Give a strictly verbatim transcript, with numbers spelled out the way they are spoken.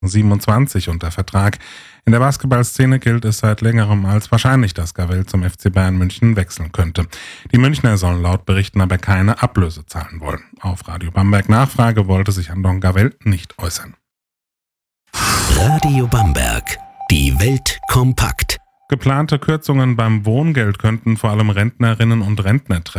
siebenundzwanzig unter Vertrag. In der Basketballszene gilt es seit längerem als wahrscheinlich, dass Gavell zum F C Bayern München wechseln könnte. Die Münchner sollen laut Berichten aber keine Ablöse zahlen wollen. Auf Radio Bamberg Nachfrage wollte sich Anton Gavell nicht äußern. Radio Bamberg, die Welt kompakt. Geplante Kürzungen beim Wohngeld könnten vor allem Rentnerinnen und Rentner treffen.